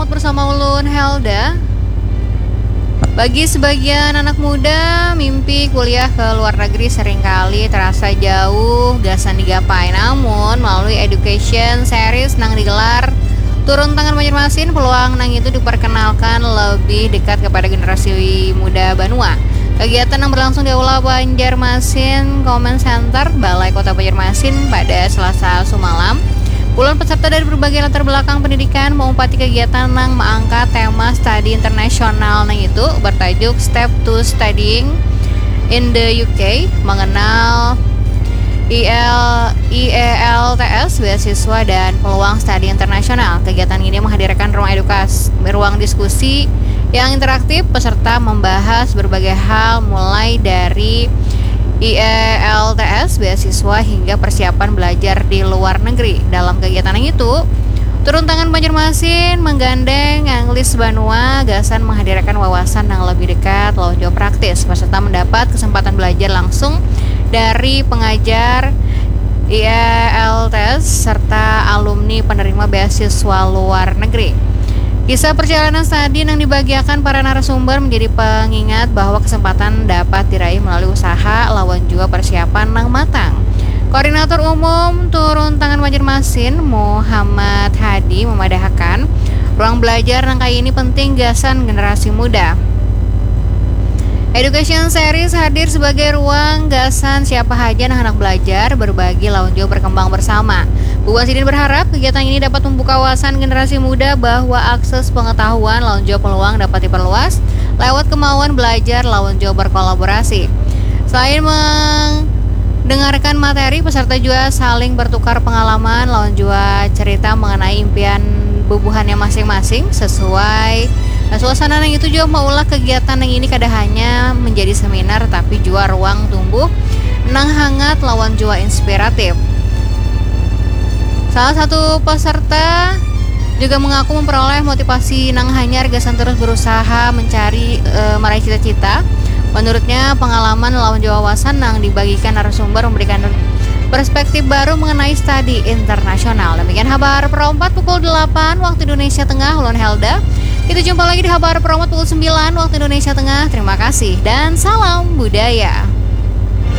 Promote bersama Ulun Helda. Bagi sebagian anak muda, mimpi kuliah ke luar negeri seringkali terasa jauh, gasan digapai. Namun, melalui education series nang digelar Turun Tangan Banjarmasin, peluang nang itu diperkenalkan lebih dekat kepada generasi muda Banua. Kegiatan yang berlangsung di Aula Banjarmasin Comment Center, Balai Kota Banjarmasin pada Selasa semalam. Puluhan peserta dari berbagai latar belakang pendidikan mengumpati kegiatan nang mengangkat tema studi internasional nang itu bertajuk Step to Studying in the UK, mengenal IELTS, beasiswa dan peluang studi internasional. Kegiatan ini menghadirkan ruang diskusi yang interaktif. Peserta membahas berbagai hal mulai dari IELTS, beasiswa hingga persiapan belajar di luar negeri. Dalam kegiatan yang itu, Turun Tangan Banjarmasin menggandeng Anglis Banua, gasan menghadirkan wawasan yang lebih dekat, lawan jauh praktis. Peserta mendapat kesempatan belajar langsung dari pengajar IELTS serta alumni penerima beasiswa luar negeri. Kisah perjalanan studi yang dibagikan para narasumber menjadi pengingat bahwa kesempatan dapat diraih melalui usaha, lawan juga persiapan yang matang. Koordinator Umum Turun Tangan Banjarmasin, Muhammad Hadi, memadahkan ruang belajar yang kayak ini penting gasan generasi muda. Education Series hadir sebagai ruang gasan siapa aja anak belajar, berbagi, lawan juga berkembang bersama. Bu Wasidin berharap kegiatan ini dapat membuka wawasan generasi muda bahwa akses pengetahuan lawan juga peluang dapat diperluas lewat kemauan belajar lawan juga berkolaborasi. Selain mendengarkan materi, peserta juga saling bertukar pengalaman lawan juga cerita mengenai impian bubuhannya masing-masing sesuai. Nah, suasana yang itu juga maulah kegiatan yang ini kada hanya menjadi seminar tapi juga ruang tumbuh nang hangat lawan juga inspiratif. Salah satu peserta juga mengaku memperoleh motivasi nang hanyar gasan terus berusaha mencari meraih cita-cita. Menurutnya pengalaman lawan juga wawasan nang dibagikan narasumber memberikan perspektif baru mengenai studi internasional. Demikian kabar Pro 4 pukul 8 waktu Indonesia Tengah, Ulun Helda. Kita jumpa lagi di kabar Pro 4 pukul 9 waktu Indonesia Tengah. Terima kasih dan salam budaya.